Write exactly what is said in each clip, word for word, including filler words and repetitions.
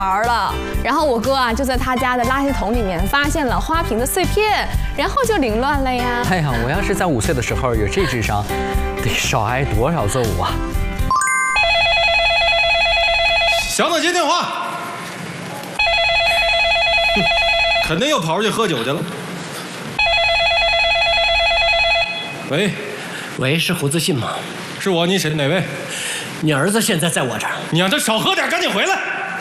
玩了。然后我哥啊就在他家的垃圾桶里面发现了花瓶的碎片，然后就凌乱了呀。 哎呀，我要是在五岁的时候有这智商，得少挨多少揍啊！ 小子接电话，肯定又跑出去喝酒去了。喂， 喂，是胡自信吗？ 是我，你谁？哪位？ 你儿子现在在我这儿。 你让他少喝点，赶紧回来。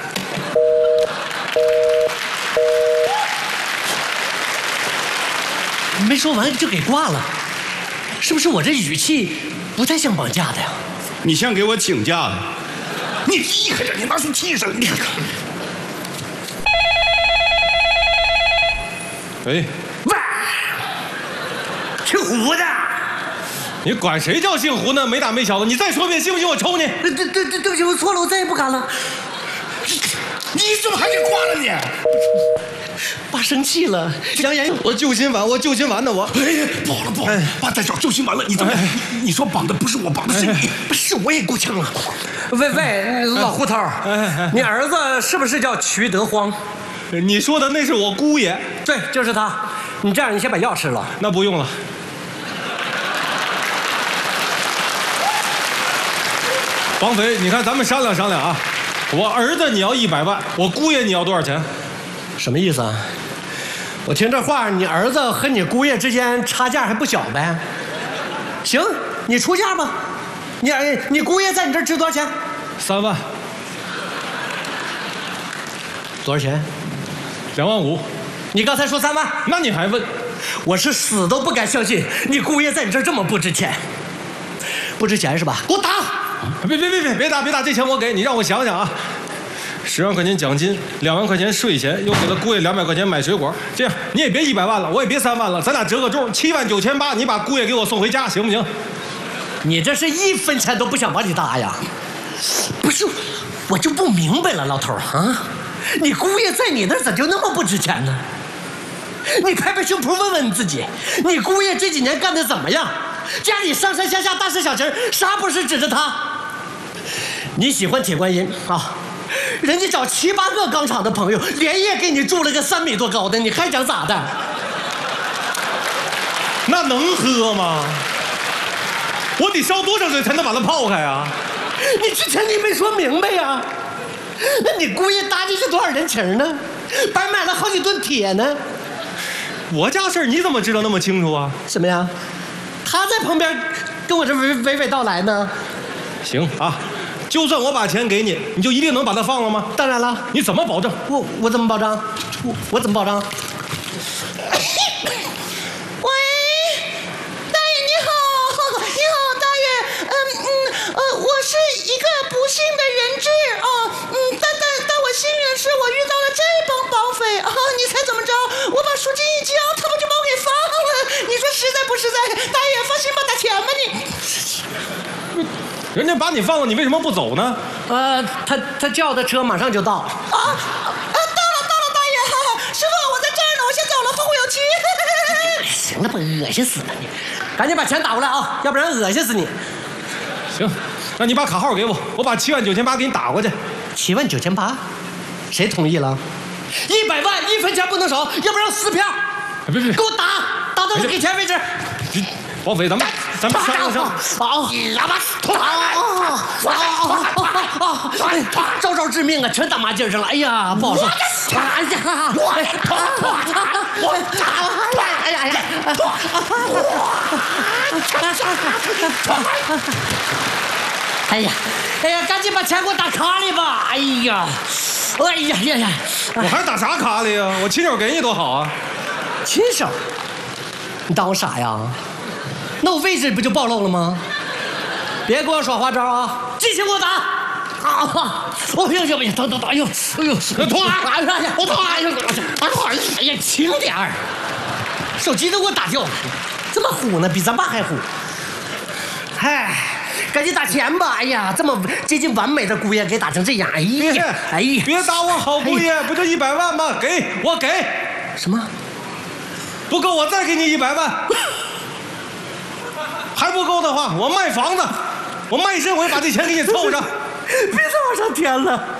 没说完就给挂了，是不是我这语气不太像绑架的呀？ 你像给我请假的。你厉害点，你拿出气势！你看看。 喂， 喂，姓胡的。 你管谁叫姓胡呢？没大没小的，你再说一遍，信不信我抽你？ 对对对对不起，我错了，我再也不敢了。 你怎么还给挂了你？ 爸生气了，杨言， 我救心丸，我救心丸呢，我。 哎，不好了不好了，爸在找救心丸了，你怎么？你说绑的不是我，绑的是你，是我也够呛了。 喂喂，老胡头，你儿子是不是叫瞿德荒？ 你说的那是我姑爷。 对，就是他。你这样，你先把药吃了。 那不用了。绑匪，你看咱们商量商量啊，我儿子你要一百万，我姑爷你要多少钱？ 什么意思啊？我听这话，你儿子和你姑爷之间差价还不小呗？行，你出价吧。你你姑爷在你这儿值多少钱？ 三万。 多少钱？ 两万五。 你刚才说三万， 那你还问？ 我是死都不敢相信你姑爷在你这儿这么不值钱。不值钱是吧？给我打！ 别别别别别打别打，这钱我给你，让我想想啊。十万块钱奖金，两万块钱税钱，又给了姑爷两百块钱买水果。这样你也别一百万了，我也别三万了，咱俩折个中，七万九千八，你把姑爷给我送回家，行不行？ 你这是一分钱都不想把你搭呀？不是，我就不明白了，老头啊，你姑爷在你那儿咋就那么不值钱呢？你拍拍胸脯问问你自己，你姑爷这几年干的怎么样？家里上上下下大事小情，啥不是指着他？你喜欢铁观音啊？人家找七八个钢厂的朋友，连夜给你筑了个三米多高的，你还想咋的？ 那能喝吗？我得烧多少水才能把它泡开啊？ 你之前你没说明白呀？那你姑爷搭进去多少人情呢？白买了好几吨铁呢。 我家事儿你怎么知道那么清楚啊？ 什么呀？他在旁边跟我这娓娓娓道来呢。 行啊，就算我把钱给你，你就一定能把它放了吗？ 当然了。 你怎么保证？ 我我怎么保障？我我怎么保障？ 喂，大爷你好，你好大爷，嗯嗯呃，我是一个不幸的人质啊，嗯，但但但我幸运是我遇到了这帮绑匪啊，你猜怎么着？我把赎金一交，他们就把我给放了，你说实在不实在？大爷放心吧，打钱吧你。 人家把你放了，你为什么不走呢？ 呃，他他叫的车马上就到。 啊啊，到了到了，大爷，哈哈，师傅我在这儿呢，我先走了，后会有期。 行了吧，恶心死了你！赶紧把钱打过来啊，要不然恶心死你。 行，那你把卡号给我，我把七万九千八给你打过去。 七万九千八，谁同意了？一百万，一分钱不能少，要不然撕票。 别别， 给我打，打到给钱为止。 绑匪，咱们咱们商量商量。 好，打吧，啊！招招致命啊，全打麻筋上了。哎呀，不好说。哎呀，我我哎呀哎呀！哎呀哎呀，赶紧把钱给我打卡里吧！哎呀，哎呀呀呀！ 我还打啥卡里啊？我亲手给你多好啊！ 亲手？你当我傻呀？那我位置不就暴露了吗？别给我耍花招啊！继续给我打！啊！哎呀呀呀！等等等！哎呦哎呦！痛啊！哎呀！我痛啊！哎呀！哎呀！轻点儿！手机都给我打掉了，这么虎呢？比咱爸还虎！嗨，赶紧打钱吧！哎呀，这么接近完美的姑爷给打成这样，哎呀！哎呀！ 别打我好姑爷，不就一百万吗？给我给！ 什么？ 不够我再给你一百万。还不够的话，我卖房子，我卖身我也把这钱给你凑上。 别再往上添了。